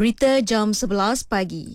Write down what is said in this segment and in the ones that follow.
Berita jam 11 pagi.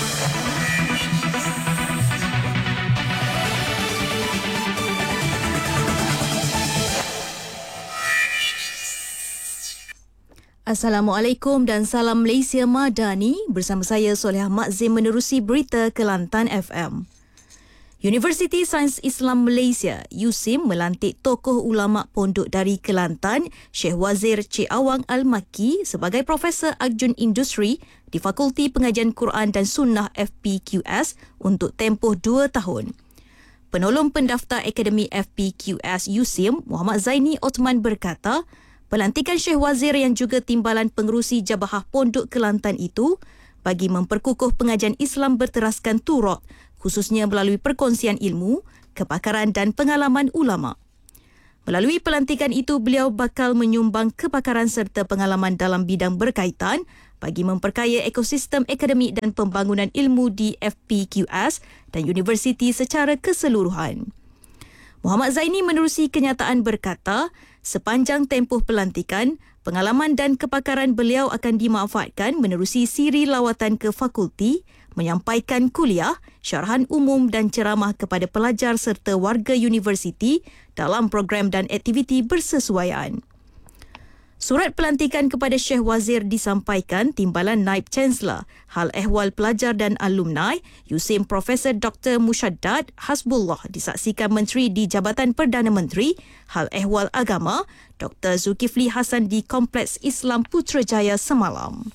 Assalamualaikum dan salam Malaysia Madani. Bersama saya Soleh Ahmad Zim menerusi berita Kelantan FM. Universiti Sains Islam Malaysia USIM melantik tokoh ulama pondok dari Kelantan Syekh Wazir Cik Awang Al-Makki sebagai Profesor Adjun Industri di Fakulti Pengajian Quran dan Sunnah FPQS untuk tempoh 2 tahun. Penolong pendaftar Akademi FPQS USIM Muhammad Zaini Othman berkata, pelantikan Syekh Wazir yang juga timbalan pengerusi Jabahah Pondok Kelantan itu bagi memperkukuh pengajian Islam berteraskan turut, khususnya melalui perkongsian ilmu, kepakaran dan pengalaman ulama. Melalui pelantikan itu, beliau bakal menyumbang kepakaran serta pengalaman dalam bidang berkaitan bagi memperkaya ekosistem akademik dan pembangunan ilmu di FPQS dan universiti secara keseluruhan. Muhammad Zaini menerusi kenyataan berkata, sepanjang tempoh pelantikan, pengalaman dan kepakaran beliau akan dimanfaatkan menerusi siri lawatan ke fakulti, menyampaikan kuliah, syarahan umum dan ceramah kepada pelajar serta warga universiti dalam program dan aktiviti bersesuaian. Surat pelantikan kepada Syekh Wazir disampaikan Timbalan Naib Chancellor Hal Ehwal Pelajar dan Alumni USIM Profesor Dr. Musyaddad Hasbullah disaksikan Menteri di Jabatan Perdana Menteri Hal Ehwal Agama Dr. Zulkifli Hasan di Kompleks Islam Putrajaya semalam.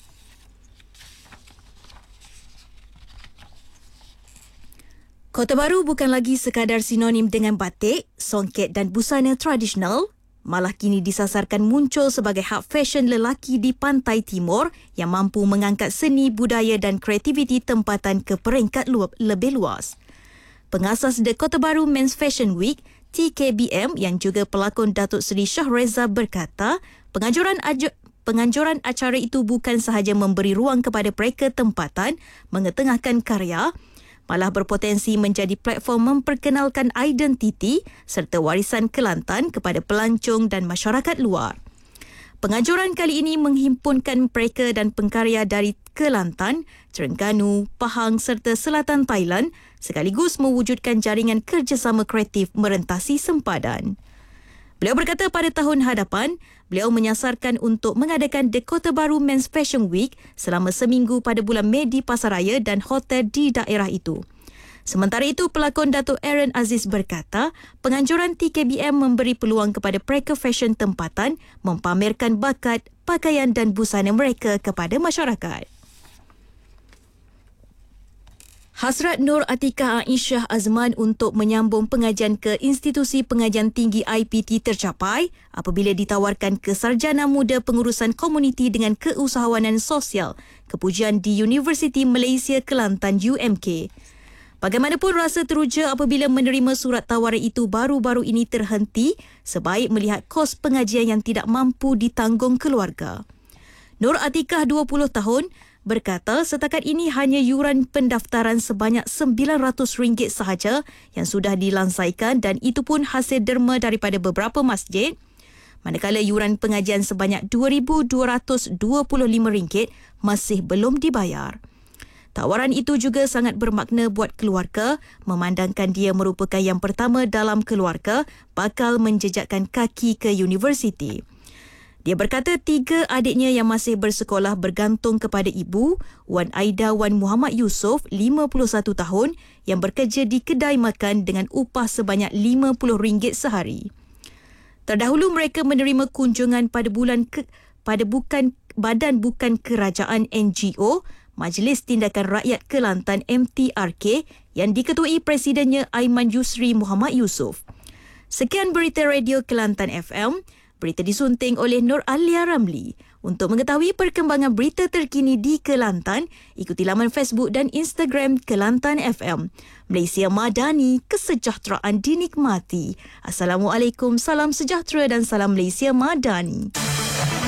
Kota Baru bukan lagi sekadar sinonim dengan batik, songket dan busana tradisional, malah kini disasarkan muncul sebagai hub fashion lelaki di Pantai Timur yang mampu mengangkat seni, budaya dan kreativiti tempatan ke peringkat lebih luas. Pengasas The Kota Baru Men's Fashion Week, TKBM yang juga pelakon Datuk Seri Shah Reza berkata, penganjuran acara itu bukan sahaja memberi ruang kepada mereka tempatan mengetengahkan karya, malah berpotensi menjadi platform memperkenalkan identiti serta warisan Kelantan kepada pelancong dan masyarakat luar. Penganjuran kali ini menghimpunkan mereka dan pengkarya dari Kelantan, Terengganu, Pahang serta Selatan Thailand sekaligus mewujudkan jaringan kerjasama kreatif merentasi sempadan. Beliau berkata pada tahun hadapan, beliau menyasarkan untuk mengadakan The Kota Baru Men's Fashion Week selama seminggu pada bulan Mei di Pasaraya dan hotel di daerah itu. Sementara itu, pelakon Datuk Aaron Aziz berkata, penganjuran TKBM memberi peluang kepada mereka fashion tempatan mempamerkan bakat, pakaian dan busana mereka kepada masyarakat. Hasrat Nur Atikah Aisyah Azman untuk menyambung pengajian ke Institusi Pengajian Tinggi IPT tercapai apabila ditawarkan ke Sarjana Muda Pengurusan Komuniti dengan Keusahawanan Sosial Kepujian di Universiti Malaysia Kelantan UMK. Bagaimanapun rasa teruja apabila menerima surat tawaran itu baru-baru ini terhenti sebaik melihat kos pengajian yang tidak mampu ditanggung keluarga. Nur Atikah 20 tahun berkata setakat ini hanya yuran pendaftaran sebanyak RM900 sahaja yang sudah dilansaikan dan itu pun hasil derma daripada beberapa masjid, manakala yuran pengajian sebanyak RM2,225 masih belum dibayar. Tawaran itu juga sangat bermakna buat keluarga, memandangkan dia merupakan yang pertama dalam keluarga bakal menjejakkan kaki ke universiti. Dia berkata 3 adiknya yang masih bersekolah bergantung kepada ibu, Wan Aida Wan Muhammad Yusof, 51 tahun, yang bekerja di kedai makan dengan upah sebanyak RM50 sehari. Terdahulu mereka menerima kunjungan pada Badan Bukan Kerajaan NGO, Majlis Tindakan Rakyat Kelantan MTRK yang diketuai Presidennya Aiman Yusri Muhammad Yusof. Sekian berita Radio Kelantan FM. Berita disunting oleh Nur Alia Ramli. Untuk mengetahui perkembangan berita terkini di Kelantan, ikuti laman Facebook dan Instagram Kelantan FM. Malaysia Madani, kesejahteraan dinikmati. Assalamualaikum, salam sejahtera dan salam Malaysia Madani.